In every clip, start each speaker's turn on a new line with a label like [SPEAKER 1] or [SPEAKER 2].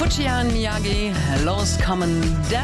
[SPEAKER 1] Lucian Miyagi, Loskommen,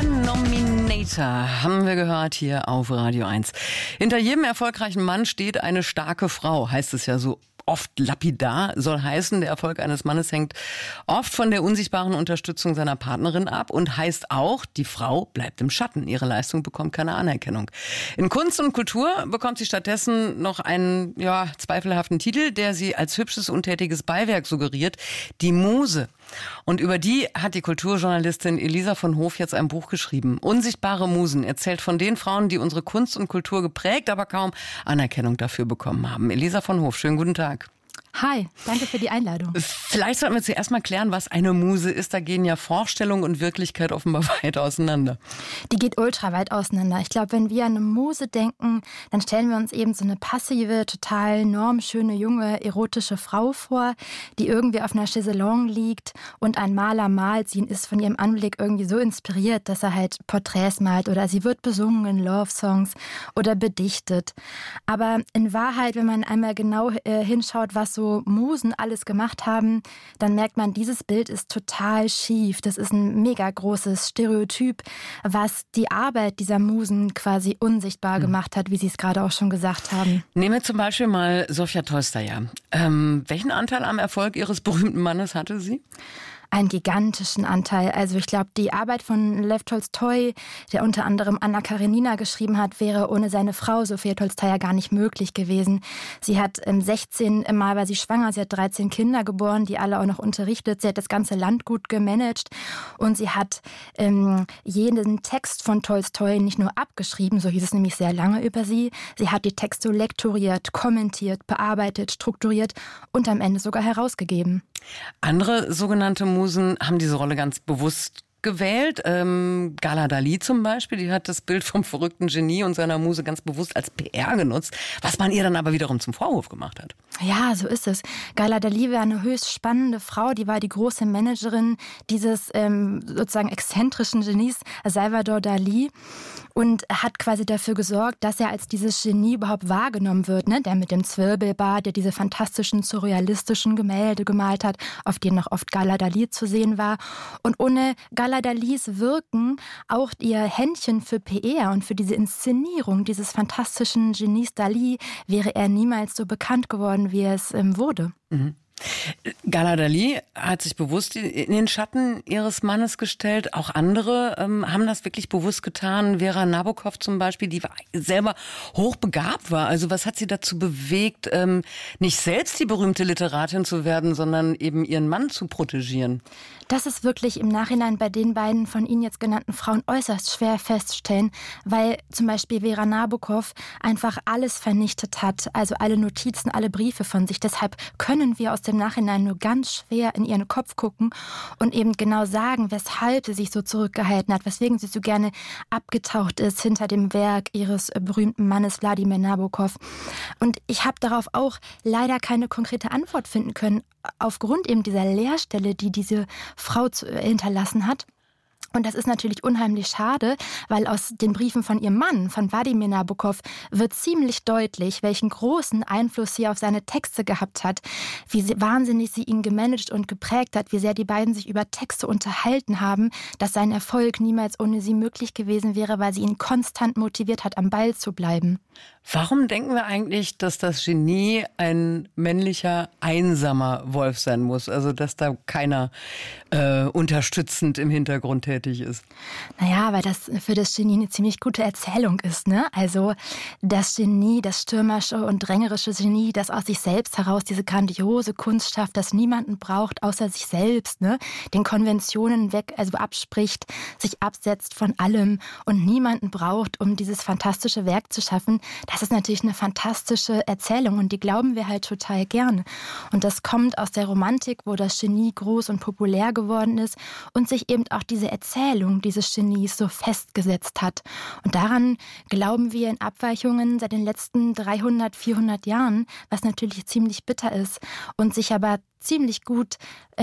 [SPEAKER 1] Denominator, haben wir gehört hier auf Radio 1. Hinter jedem erfolgreichen Mann steht eine starke Frau, heißt es ja so oft lapidar, soll heißen, der Erfolg eines Mannes hängt oft von der unsichtbaren Unterstützung seiner Partnerin ab und heißt auch, die Frau bleibt im Schatten. Ihre Leistung bekommt keine Anerkennung. In Kunst und Kultur bekommt sie stattdessen noch einen zweifelhaften Titel, der sie als hübsches, untätiges Beiwerk suggeriert, die Muse. Und über die hat die Kulturjournalistin Elisa von Hoof jetzt ein Buch geschrieben. Unsichtbare Musen erzählt von den Frauen, die unsere Kunst und Kultur geprägt, aber kaum Anerkennung dafür bekommen haben. Elisa von Hoof, schönen guten Tag.
[SPEAKER 2] Hi, danke für die Einladung.
[SPEAKER 1] Vielleicht sollten wir zuerst mal klären, was eine Muse ist. Da gehen ja Vorstellung und Wirklichkeit offenbar weit auseinander.
[SPEAKER 2] Die geht ultra weit auseinander. Ich glaube, wenn wir an eine Muse denken, dann stellen wir uns eben so eine passive, total normschöne, junge, erotische Frau vor, die irgendwie auf einer Chaiselongue liegt und ein Maler malt sie und ist von ihrem Anblick irgendwie so inspiriert, dass er halt Porträts malt oder sie wird besungen in Love-Songs oder bedichtet. Aber in Wahrheit, wenn man einmal genau hinschaut, was so Musen alles gemacht haben, dann merkt man, dieses Bild ist total schief. Das ist ein mega großes Stereotyp, was die Arbeit dieser Musen quasi unsichtbar gemacht hat, wie Sie es gerade auch schon gesagt haben.
[SPEAKER 1] Nehmen wir zum Beispiel mal Sofia Tolstaja. Welchen Anteil am Erfolg Ihres berühmten Mannes hatte sie?
[SPEAKER 2] Einen gigantischen Anteil. Also ich glaube, die Arbeit von Lew Tolstoi, der unter anderem Anna Karenina geschrieben hat, wäre ohne seine Frau Sofia Tolstaja gar nicht möglich gewesen. Sie hat 16 Mal war sie schwanger, sie hat 13 Kinder geboren, die alle auch noch unterrichtet. Sie hat das ganze Landgut gemanagt und sie hat jeden Text von Tolstoi nicht nur abgeschrieben, so hieß es nämlich sehr lange über sie. Sie hat die Texte lektoriert, kommentiert, bearbeitet, strukturiert und am Ende sogar herausgegeben.
[SPEAKER 1] Andere sogenannte Musen haben diese Rolle ganz bewusst gewählt. Gala Dali zum Beispiel, die hat das Bild vom verrückten Genie und seiner Muse ganz bewusst als PR genutzt, was man ihr dann aber wiederum zum Vorwurf gemacht hat.
[SPEAKER 2] Ja, so ist es. Gala Dali war eine höchst spannende Frau, die war die große Managerin dieses sozusagen exzentrischen Genies Salvador Dali und hat quasi dafür gesorgt, dass er als dieses Genie überhaupt wahrgenommen wird, ne? Der mit dem Zwirbelbart, der diese fantastischen, surrealistischen Gemälde gemalt hat, auf denen noch oft Gala Dali zu sehen war. Und ohne Gala Dalis Wirken, auch ihr Händchen für PR und für diese Inszenierung dieses fantastischen Genies Dali, wäre er niemals so bekannt geworden, wie er es wurde.
[SPEAKER 1] Mhm. Gala Dali hat sich bewusst in den Schatten ihres Mannes gestellt. Auch andere haben das wirklich bewusst getan. Vera Nabokov zum Beispiel, die selber hochbegabt war. Also was hat sie dazu bewegt, nicht selbst die berühmte Literatin zu werden, sondern eben ihren Mann zu protegieren?
[SPEAKER 2] Das ist wirklich im Nachhinein bei den beiden von Ihnen jetzt genannten Frauen äußerst schwer festzustellen, weil zum Beispiel Vera Nabokov einfach alles vernichtet hat, also alle Notizen, alle Briefe von sich. Deshalb können wir aus dem Nachhinein nur ganz schwer in ihren Kopf gucken und eben genau sagen, weshalb sie sich so zurückgehalten hat, weswegen sie so gerne abgetaucht ist hinter dem Werk ihres berühmten Mannes Wladimir Nabokov. Und ich habe darauf auch leider keine konkrete Antwort finden können, aufgrund eben dieser Leerstelle, die diese Frau hinterlassen hat. Und das ist natürlich unheimlich schade, weil aus den Briefen von ihrem Mann, von Wladimir Nabokov, wird ziemlich deutlich, welchen großen Einfluss sie auf seine Texte gehabt hat, wie wahnsinnig sie ihn gemanagt und geprägt hat, wie sehr die beiden sich über Texte unterhalten haben, dass sein Erfolg niemals ohne sie möglich gewesen wäre, weil sie ihn konstant motiviert hat, am Ball zu bleiben.
[SPEAKER 1] Warum denken wir eigentlich, dass das Genie ein männlicher, einsamer Wolf sein muss? Also, dass da keiner unterstützend im Hintergrund tätig ist?
[SPEAKER 2] Naja, weil das für das Genie eine ziemlich gute Erzählung ist, ne? Also das Genie, das stürmerische und drängerische Genie, das aus sich selbst heraus diese grandiose Kunst schafft, das niemanden braucht außer sich selbst, ne? Den Konventionen abspricht, sich absetzt von allem und niemanden braucht, um dieses fantastische Werk zu schaffen. Das ist natürlich eine fantastische Erzählung und die glauben wir halt total gerne. Und das kommt aus der Romantik, wo das Genie groß und populär geworden ist und sich eben auch diese Erzählung dieses Genies so festgesetzt hat. Und daran glauben wir in Abweichungen seit den letzten 300, 400 Jahren, was natürlich ziemlich bitter ist und sich aber ziemlich gut